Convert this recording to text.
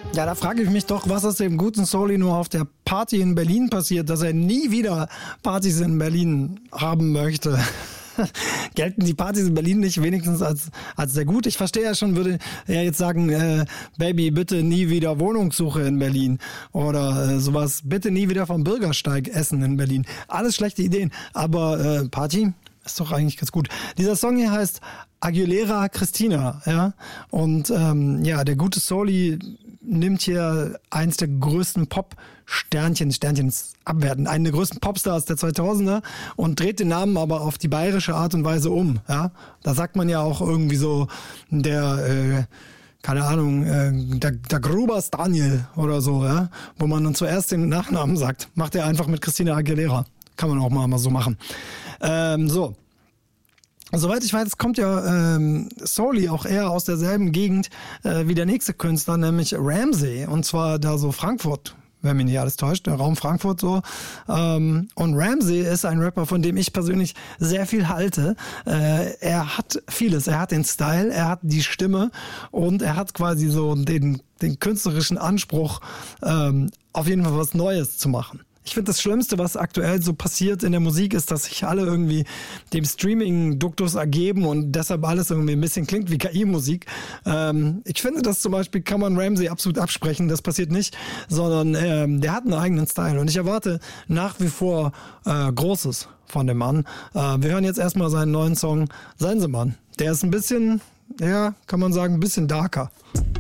Ja, da frage ich mich doch, was ist dem guten Soli nur auf der Party in Berlin passiert, dass er nie wieder Partys in Berlin haben möchte. Gelten die Partys in Berlin nicht wenigstens als sehr gut? Ich verstehe ja schon, würde er jetzt sagen, Baby, bitte nie wieder Wohnungssuche in Berlin oder sowas, bitte nie wieder vom Bürgersteig essen in Berlin. Alles schlechte Ideen, aber Party ist doch eigentlich ganz gut. Dieser Song hier heißt Aguilera Christina, ja, und ja, der gute Soli nimmt hier eins der größten Pop-Sternchen ist abwertend, einen der größten Popstars der 2000er und dreht den Namen aber auf die bayerische Art und Weise um, ja. Da sagt man ja auch irgendwie so, der keine Ahnung, der Grubers Daniel oder so, ja, wo man dann zuerst den Nachnamen sagt, macht er einfach mit Christina Aguilera. Kann man auch mal so machen. So. Soweit ich weiß, kommt ja Soli auch eher aus derselben Gegend wie der nächste Künstler, nämlich Ramsey. Und zwar da so Frankfurt, wenn mich nicht alles täuscht, der Raum Frankfurt so. Und Ramsey ist ein Rapper, von dem ich persönlich sehr viel halte. Er hat vieles. Er hat den Style, er hat die Stimme und er hat quasi so den künstlerischen Anspruch, auf jeden Fall was Neues zu machen. Ich finde, das Schlimmste, was aktuell so passiert in der Musik, ist, dass sich alle irgendwie dem Streaming-Duktus ergeben und deshalb alles irgendwie ein bisschen klingt wie KI-Musik. Ich finde, das zum Beispiel kann man Ramsey absolut absprechen. Das passiert nicht, sondern der hat einen eigenen Style. Und ich erwarte nach wie vor Großes von dem Mann. Wir hören jetzt erstmal seinen neuen Song Sensemann. Der ist ein bisschen, ja, kann man sagen, ein bisschen darker.